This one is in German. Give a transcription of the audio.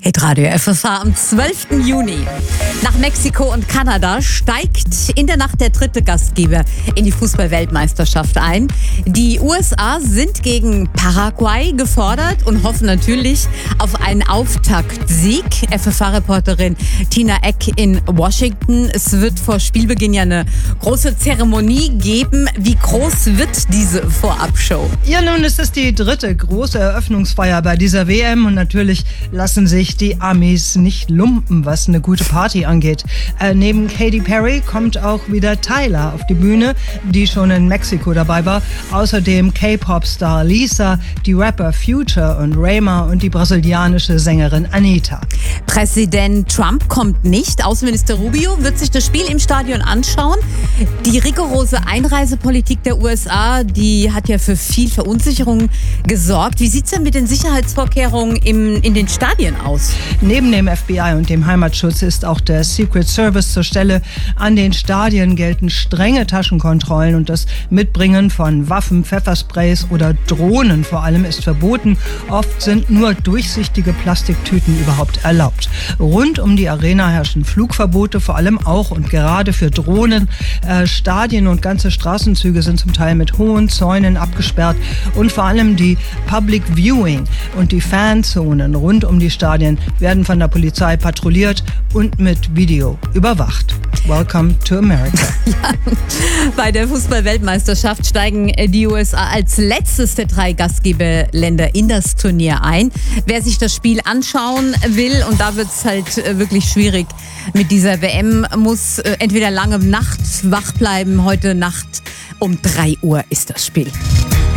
Hitradio FFH am 12. Juni. Nach Mexiko und Kanada steigt in der Nacht der dritte Gastgeber in die Fußball-Weltmeisterschaft ein. Die USA sind gegen Paraguay gefordert und hoffen natürlich auf einen Auftaktsieg. FFH-Reporterin Tina Eck in Washington. Es wird vor Spielbeginn ja eine große Zeremonie geben. Wie groß wird diese Vorabshow? Ja, nun ist es die dritte große Eröffnungsfeier bei dieser WM und natürlich lassen sich die Amis nicht lumpen, was eine gute Party angeht. Neben Katy Perry kommt auch wieder Tyla auf die Bühne, die schon in Mexiko dabei war. Außerdem K-Pop-Star Lisa, die Rapper Future und Rema und die brasilianische Sängerin Anitta. Präsident Trump kommt nicht. Außenminister Rubio wird sich das Spiel im Stadion anschauen. Die rigorose Einreisepolitik der USA, die hat ja für viel Verunsicherung gesorgt. Wie sieht es denn mit den Sicherheitsvorkehrungen in den Stadien aus? Neben dem FBI und dem Heimatschutz ist auch der Secret Service zur Stelle. An den Stadien gelten strenge Taschenkontrollen und das Mitbringen von Waffen, Pfeffersprays oder Drohnen vor allem ist verboten. Oft sind nur durchsichtige Plastiktüten überhaupt erlaubt. Rund um die Arena herrschen Flugverbote, vor allem auch und gerade für Drohnen. Stadien und ganze Straßenzüge sind zum Teil mit hohen Zäunen abgesperrt und vor allem die Public Viewing und die Fanzonen rund um die Stadien werden von der Polizei patrouilliert und mit Video überwacht. Welcome to America. Ja, bei der Fußball-Weltmeisterschaft steigen die USA als letztes der 3 Gastgeberländer in das Turnier ein. Wer sich das Spiel anschauen will, und da wird es halt wirklich schwierig mit dieser WM, muss entweder lange Nacht wach bleiben. Heute Nacht um 3 Uhr ist das Spiel.